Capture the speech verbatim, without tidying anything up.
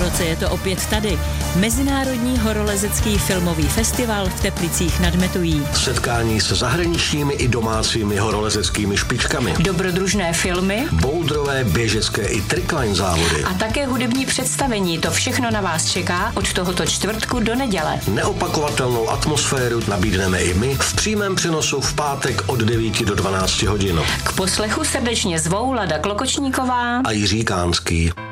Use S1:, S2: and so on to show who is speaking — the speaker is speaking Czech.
S1: roce je to opět tady. Mezinárodní horolezecký filmový festival v Teplicích nad Metují.
S2: Setkání se zahraničními i domácími horolezeckými špičkami.
S1: Dobrodružné filmy.
S2: Boulderové, běžecké i trikline závody.
S1: A také hudební představení. To všechno na vás čeká od tohoto čtvrtku do neděle.
S2: Neopakovatelnou atmosféru nabídneme i my v přímém přenosu v pátek od devíti do dvanácti hodin.
S1: K poslechu srdečně zvou Lada Klokočníková
S2: a Jiří Kánský.